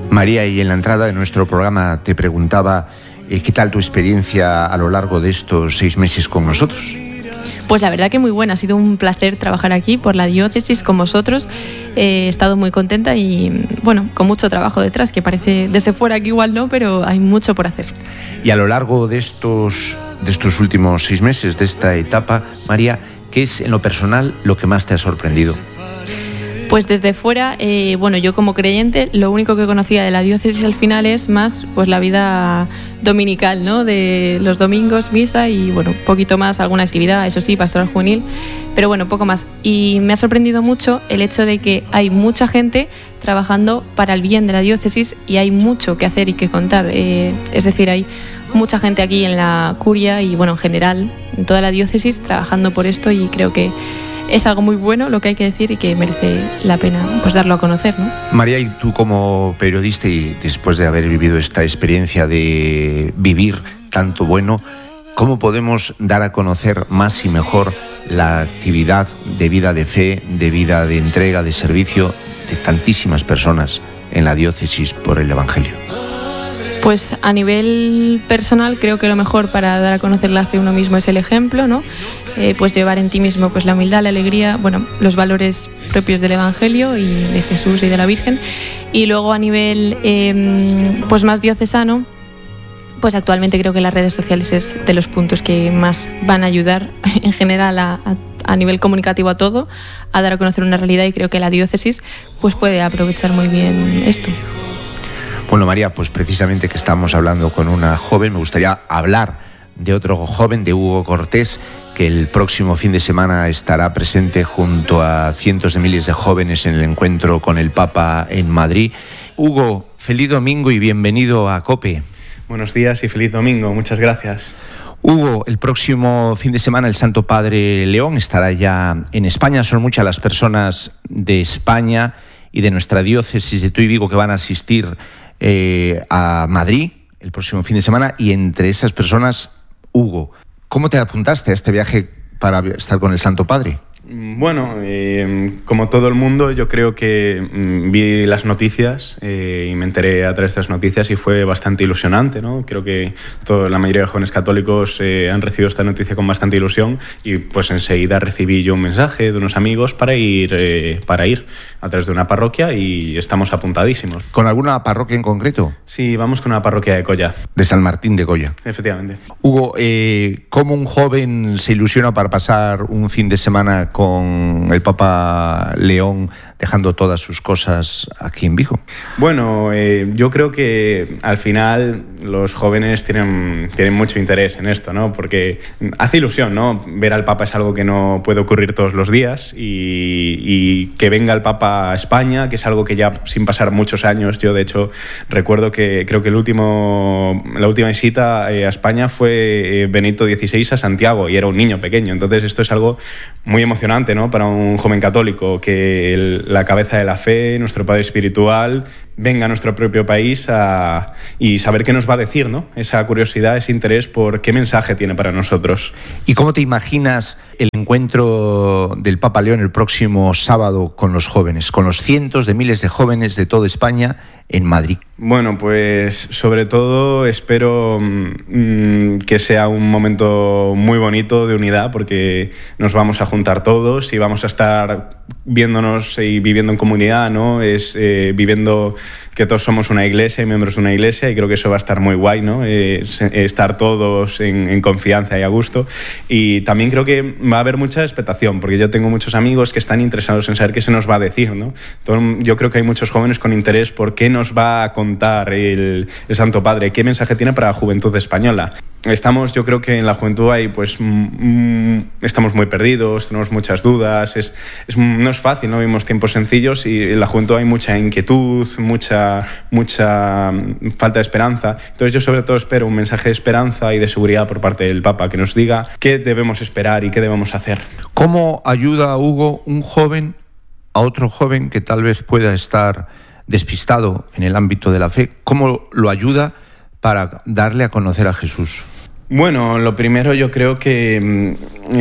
María, y en la entrada de nuestro programa te preguntaba ¿qué tal tu experiencia a lo largo de estos 6 meses con nosotros? Pues la verdad que muy buena, ha sido un placer trabajar aquí por la diócesis con vosotros. He estado muy contenta y bueno, con mucho trabajo detrás, que parece desde fuera que igual no, pero hay mucho por hacer. Y a lo largo de estos últimos 6 meses, de esta etapa, María, ¿qué es en lo personal lo que más te ha sorprendido? Pues desde fuera, bueno, yo como creyente, lo único que conocía de la diócesis al final es más pues la vida dominical, ¿no? De los domingos, misa y bueno, un poquito más, alguna actividad, eso sí, pastoral juvenil, pero bueno, poco más. Y me ha sorprendido mucho el hecho de que hay mucha gente trabajando para el bien de la diócesis y hay mucho que hacer y que contar. Es decir, hay mucha gente aquí en la curia y bueno, en general, en toda la diócesis trabajando por esto, y creo que es algo muy bueno lo que hay que decir y que merece la pena pues darlo a conocer, ¿no? María, y tú como periodista y después de haber vivido esta experiencia de vivir tanto bueno, ¿cómo podemos dar a conocer más y mejor la actividad de vida de fe, de vida de entrega, de servicio de tantísimas personas en la diócesis por el Evangelio? Pues a nivel personal creo que lo mejor para dar a conocer la fe uno mismo es el ejemplo, ¿no? Pues llevar en ti mismo pues la humildad, la alegría, bueno, los valores propios del Evangelio y de Jesús y de la Virgen. Y luego a nivel pues más diocesano, pues actualmente creo que las redes sociales es de los puntos que más van a ayudar en general a nivel comunicativo a todo, a dar a conocer una realidad, y creo que la diócesis pues puede aprovechar muy bien esto. Bueno, María, pues precisamente que estamos hablando con una joven, me gustaría hablar de otro joven, de Hugo Cortés, que el próximo fin de semana estará presente junto a cientos de miles de jóvenes en el encuentro con el Papa en Madrid. Hugo, feliz domingo y bienvenido a COPE. Buenos días y feliz domingo, muchas gracias. Hugo, el próximo fin de semana el Santo Padre León estará ya en España. Son muchas las personas de España y de nuestra diócesis de Tuy Vigo que van a asistir a Madrid el próximo fin de semana, y entre esas personas, Hugo, ¿cómo te apuntaste a este viaje para estar con el Santo Padre? Bueno, como todo el mundo, yo creo que vi las noticias y me enteré a través de las noticias y fue bastante ilusionante, ¿no? Creo que la mayoría de jóvenes católicos han recibido esta noticia con bastante ilusión, y pues enseguida recibí yo un mensaje de unos amigos para ir a través de una parroquia, y estamos apuntadísimos. ¿Con alguna parroquia en concreto? Sí, vamos con una parroquia de Colla. De San Martín de Colla. Efectivamente. Hugo, ¿cómo un joven se ilusiona para pasar un fin de semana con el Papa León, dejando todas sus cosas aquí en Vigo? Bueno, yo creo que al final los jóvenes tienen mucho interés en esto, ¿no? Porque hace ilusión, ¿no? Ver al Papa es algo que no puede ocurrir todos los días, y que venga el Papa a España, que es algo que ya sin pasar muchos años, yo de hecho recuerdo que creo que la última visita a España fue Benito XVI a Santiago, y era un niño pequeño. Entonces esto es algo muy emocionante, ¿no? Para un joven católico, que la cabeza de la fe, nuestro padre espiritual, venga a nuestro propio país y saber qué nos va a decir, ¿no? Esa curiosidad, ese interés por qué mensaje tiene para nosotros. ¿Y cómo te imaginas el encuentro del Papa León el próximo sábado con los jóvenes, con los cientos de miles de jóvenes de toda España en Madrid? Bueno, pues sobre todo espero que sea un momento muy bonito de unidad, porque nos vamos a juntar todos y vamos a estar viéndonos y viviendo en comunidad, ¿no? Viviendo que todos somos una iglesia y miembros de una iglesia, y creo que eso va a estar muy guay, ¿no? Estar todos en confianza y a gusto. Y también creo que va a haber mucha expectación, porque yo tengo muchos amigos que están interesados en saber qué se nos va a decir, ¿no? Yo creo que hay muchos jóvenes con interés por qué nos va a contar el Santo Padre, qué mensaje tiene para la juventud española. Yo creo que en la juventud estamos muy perdidos, tenemos muchas dudas, no es fácil, no vivimos tiempos sencillos, y en la juventud hay mucha inquietud, mucha falta de esperanza. Entonces yo sobre todo espero un mensaje de esperanza y de seguridad por parte del Papa, que nos diga qué debemos esperar y qué debemos hacer. ¿Cómo ayuda, Hugo, un joven a otro joven que tal vez pueda estar despistado en el ámbito de la fe? ¿Cómo lo ayuda para darle a conocer a Jesús? Bueno, lo primero yo creo que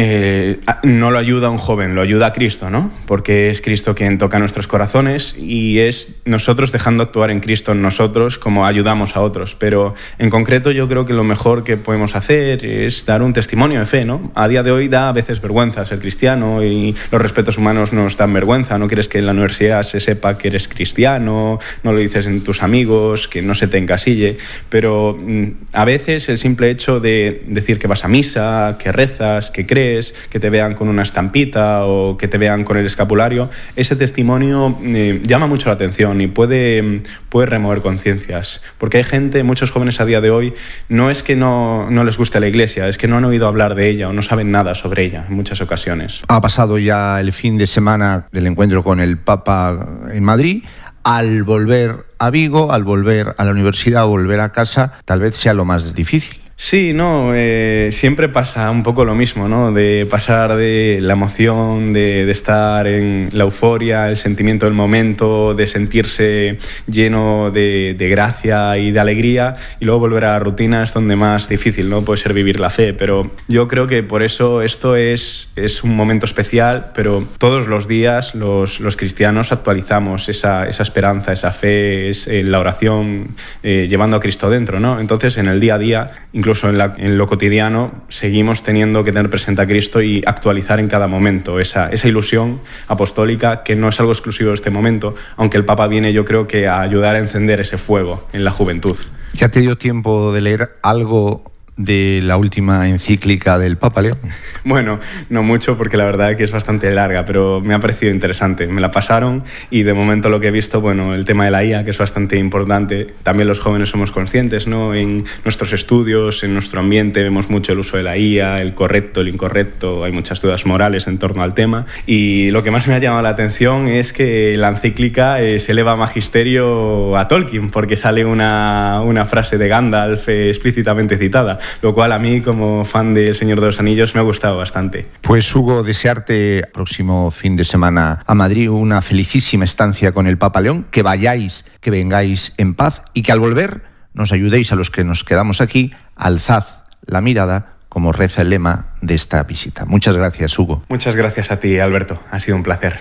no lo ayuda a un joven, lo ayuda a Cristo, ¿no? Porque es Cristo quien toca nuestros corazones y es nosotros dejando actuar en Cristo en nosotros como ayudamos a otros. Pero en concreto yo creo que lo mejor que podemos hacer es dar un testimonio de fe, ¿no? A día de hoy da a veces vergüenza ser cristiano y los respetos humanos nos dan vergüenza. No quieres que en la universidad se sepa que eres cristiano, no lo dices en tus amigos, que no se te encasille. Pero a veces el simple hecho de decir que vas a misa, que rezas, que crees, que te vean con una estampita o que te vean con el escapulario, ese testimonio llama mucho la atención y puede remover conciencias. Porque hay gente, muchos jóvenes a día de hoy, no es que no les guste la Iglesia, es que no han oído hablar de ella o no saben nada sobre ella en muchas ocasiones. Ha pasado ya el fin de semana del encuentro con el Papa en Madrid. Al volver a Vigo, al volver a la universidad, volver a casa, tal vez sea lo más difícil. Sí, no, siempre pasa un poco lo mismo, ¿no? De pasar de la emoción, de estar en la euforia, el sentimiento del momento, de sentirse lleno de gracia y de alegría, y luego volver a la rutina es donde más difícil, ¿no? Puede ser vivir la fe, pero yo creo que por eso esto es un momento especial, pero todos los días los cristianos actualizamos esa esperanza, esa fe, la oración, llevando a Cristo dentro, ¿no? Entonces, en el día a día, incluso en lo cotidiano, seguimos teniendo que tener presente a Cristo y actualizar en cada momento esa ilusión apostólica, que no es algo exclusivo de este momento, aunque el Papa viene, yo creo, que a ayudar a encender ese fuego en la juventud. ¿Ya te dio tiempo de leer algo de la última encíclica del Papa León? Bueno, no mucho, porque la verdad es que es bastante larga, pero me ha parecido interesante. Me la pasaron y de momento lo que he visto, bueno, el tema de la IA, que es bastante importante. También los jóvenes somos conscientes, ¿no? En nuestros estudios, en nuestro ambiente, vemos mucho el uso de la IA, el correcto, el incorrecto. Hay muchas dudas morales en torno al tema. Y lo que más me ha llamado la atención es que la encíclica se eleva a magisterio a Tolkien, porque sale una frase de Gandalf explícitamente citada, lo cual a mí, como fan de El Señor de los Anillos, me ha gustado bastante. Pues Hugo, desearte próximo fin de semana a Madrid una felicísima estancia con el Papa León, que vayáis, que vengáis en paz y que al volver nos ayudéis a los que nos quedamos aquí, alzad la mirada, como reza el lema de esta visita. Muchas gracias, Hugo. Muchas gracias a ti, Alberto. Ha sido un placer.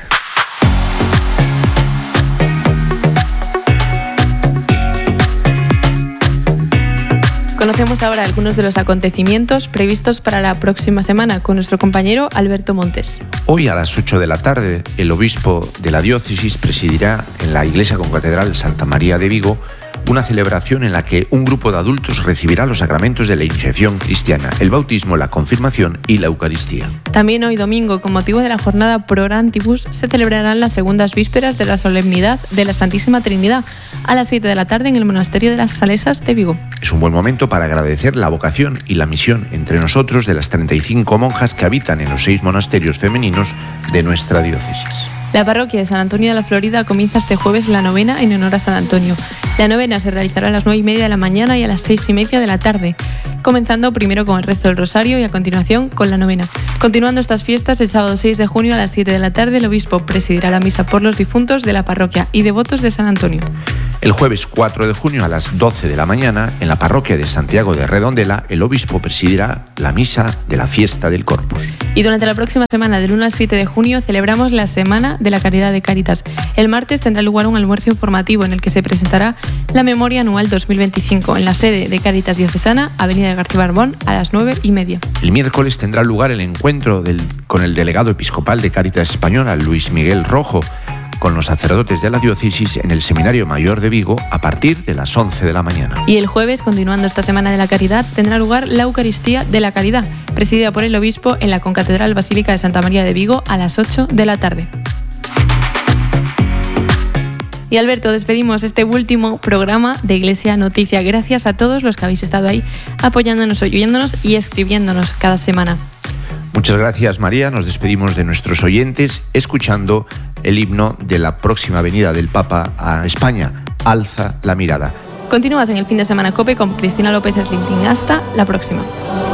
Conocemos ahora algunos de los acontecimientos previstos para la próxima semana con nuestro compañero Alberto Montes. Hoy a las 8 de la tarde, el obispo de la diócesis presidirá en la Iglesia Concatedral Santa María de Vigo una celebración en la que un grupo de adultos recibirá los sacramentos de la iniciación cristiana, el bautismo, la confirmación y la Eucaristía. También hoy domingo, con motivo de la jornada Pro Orantibus, se celebrarán las segundas vísperas de la solemnidad de la Santísima Trinidad a las 7 de la tarde en el Monasterio de las Salesas de Vigo. Es un buen momento para agradecer la vocación y la misión entre nosotros de las 35 monjas que habitan en los 6 monasterios femeninos de nuestra diócesis. La parroquia de San Antonio de la Florida comienza este jueves la novena en honor a San Antonio. La novena se realizará a las 9:30 de la mañana y a las 6:30 de la tarde, comenzando primero con el rezo del rosario y a continuación con la novena. Continuando estas fiestas, el sábado 6 de junio a las 7 de la tarde, el obispo presidirá la misa por los difuntos de la parroquia y devotos de San Antonio. El jueves 4 de junio a las 12 de la mañana, en la parroquia de Santiago de Redondela, el obispo presidirá la misa de la fiesta del Corpus. Y durante la próxima semana, del 1 al 7 de junio, celebramos la Semana de la Caridad de Cáritas. El martes tendrá lugar un almuerzo informativo en el que se presentará la Memoria Anual 2025 en la sede de Cáritas Diocesana, Avenida de García Barbón, a las 9:30. El miércoles tendrá lugar el encuentro con el delegado episcopal de Cáritas Española, Luis Miguel Rojo, con los sacerdotes de la diócesis en el Seminario Mayor de Vigo a partir de las 11 de la mañana. Y el jueves, continuando esta Semana de la Caridad, tendrá lugar la Eucaristía de la Caridad, presidida por el obispo en la Concatedral Basílica de Santa María de Vigo a las 8 de la tarde. Y Alberto, despedimos este último programa de Iglesia Noticia. Gracias a todos los que habéis estado ahí apoyándonos, oyéndonos y escribiéndonos cada semana. Muchas gracias, María. Nos despedimos de nuestros oyentes escuchando el himno de la próxima venida del Papa a España, Alza la mirada. Continúas en el fin de semana COPE con Cristina López Slinking. Hasta la próxima.